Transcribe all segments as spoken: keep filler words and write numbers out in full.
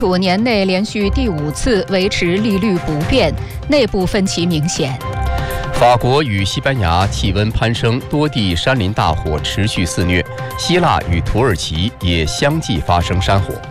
五年内连续第五次维持利率不变，内部分歧明显。 法国与西班牙气温攀升，多地山林大火持续肆虐，希腊与土耳其也相继发生山火。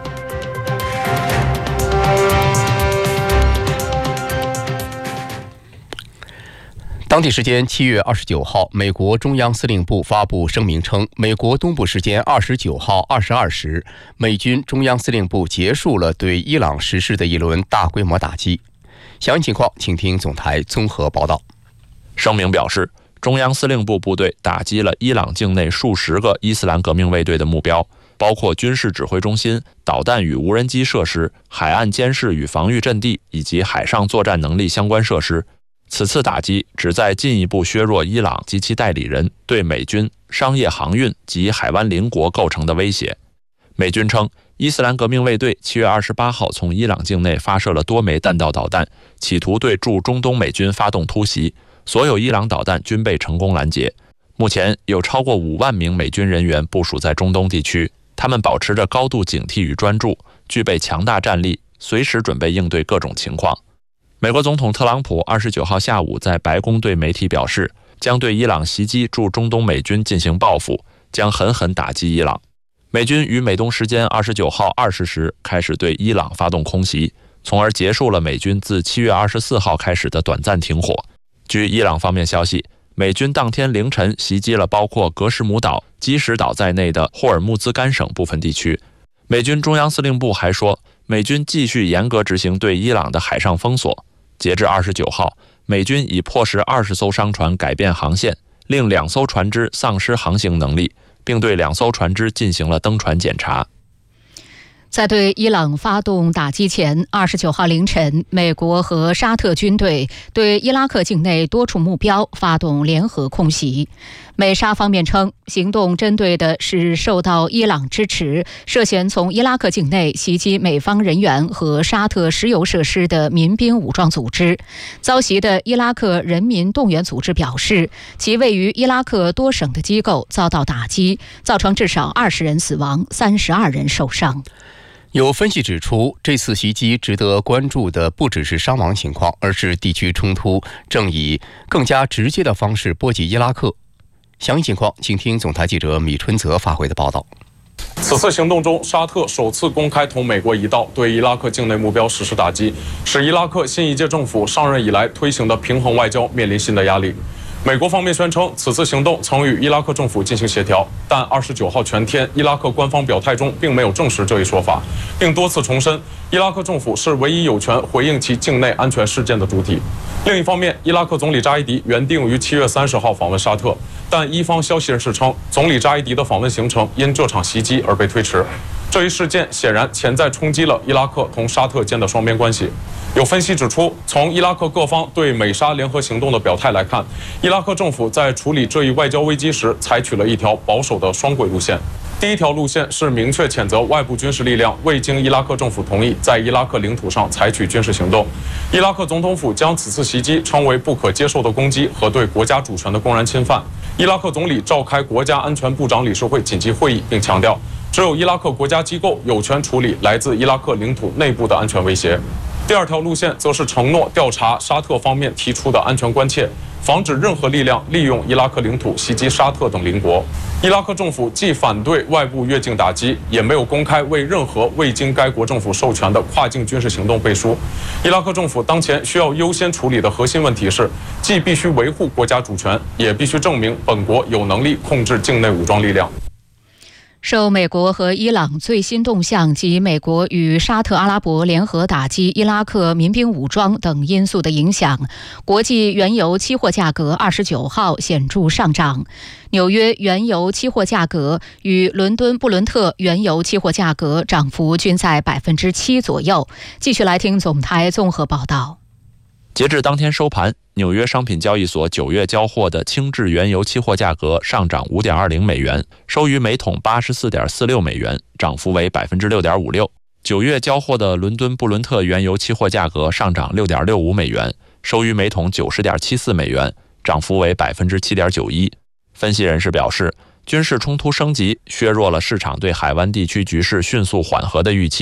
当地时间七月二十九号，美国中央司令部发布声明称，美国东部时间二十九号二十二时，美军中央司令部结束了对伊朗实施的一轮大规模打击。详细情况，请听总台综合报道。 声明表示，中央司令部部队打击了伊朗境内数十个伊斯兰革命卫队的目标，包括军事指挥中心、导弹与无人机设施、海岸监视与防御阵地以及海上作战能力相关设施。此次打击旨在进一步削弱伊朗及其代理人对美军、商业航运及海湾邻国构成的威胁。美军称，伊斯兰革命卫队七月二十八号从伊朗境内发射了多枚弹道导弹，企图对驻中东美军发动突袭，所有伊朗导弹均被成功拦截。目前有超过五万名美军人员部署在中东地区，他们保持着高度警惕与专注，具备强大战力，随时准备应对各种情况。美国总统特朗普二十九号下午在白宫对媒体表示，将对伊朗袭击驻中东美军进行报复，将狠狠打击伊朗。美军于美东时间二十九号二十时开始对伊朗发动空袭，从而结束了美军自七月二十四号开始的短暂停火。据伊朗方面消息，美军当天凌晨袭击了包括格什姆岛、基什岛在内的霍尔木兹干省部分地区。美军中央司令部还说，美军继续严格执行对伊朗的海上封锁。截至二十九号，美军已迫使二十艘商船改变航线，令两艘船只丧失航行能力，并对两艘船只进行了登船检查。 在对伊朗发动打击前，二十九号凌晨，美国和沙特军队对伊拉克境内多处目标发动联合空袭。美沙方面称，行动针对的是受到伊朗支持、涉嫌从伊拉克境内袭击美方人员和沙特石油设施的民兵武装组织。遭袭的伊拉克人民动员组织表示，其位于伊拉克多省的机构遭到打击，造成至少二十人死亡，三十二人受伤。 有分析指出，这次袭击值得关注的不只是伤亡情况，而是地区冲突正以更加直接的方式波及伊拉克。详细情况，请听总台记者米春泽发回的报道。 此次行动中，沙特首次公开同美国一道对伊拉克境内目标实施打击，使伊拉克新一届政府上任以来推行的平衡外交面临新的压力。美国方面宣称，此次行动曾与伊拉克政府进行协调，但二十九号全天，伊拉克官方表态中并没有证实这一说法，并多次重申，伊拉克政府是唯一有权回应其境内安全事件的主体。另一方面，伊拉克总理扎伊迪原定于七月三十号访问沙特，但伊方消息人士称，总理扎伊迪的访问行程因这场袭击而被推迟。这一事件显然潜在冲击了伊拉克同沙特间的双边关系。有分析指出，从伊拉克各方对美沙联合行动的表态来看，伊拉克政府在处理这一外交危机时采取了一条保守的双轨路线。第一条路线是明确谴责外部军事力量未经伊拉克政府同意在伊拉克领土上采取军事行动。伊拉克总统府将此次袭击称为不可接受的攻击和对国家主权的公然侵犯。伊拉克总理召开国家安全部长理事会紧急会议，并强调，只有伊拉克国家机构有权处理来自伊拉克领土内部的安全威胁。第二条路线则是承诺调查沙特方面提出的安全关切，防止任何力量利用伊拉克领土袭击沙特等邻国。伊拉克政府既反对外部越境打击，也没有公开为任何未经该国政府授权的跨境军事行动背书。伊拉克政府当前需要优先处理的核心问题是，既必须维护国家主权，也必须证明本国有能力控制境内武装力量。 受美国和伊朗最新动向及美国与沙特阿拉伯联合打击伊拉克民兵武装等因素的影响，国际原油期货价格二十九号显著上涨。纽约原油期货价格与伦敦布伦特原油期货价格涨幅均在百分之七左右。继续来听总台综合报道。 截至当天收盘，纽约商品交易所九月交货的轻质原油期货价格上涨 五点二零美元，收于每桶 八十四点四六美元，涨幅为 百分之六点五六。九月交货的伦敦布伦特原油期货价格上涨 六点六五美元，收于每桶 九十点七四美元，涨幅为 百分之七点九一。分析人士表示，军事冲突升级削弱了市场对海湾地区局势迅速缓和的预期。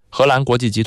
荷兰国际集团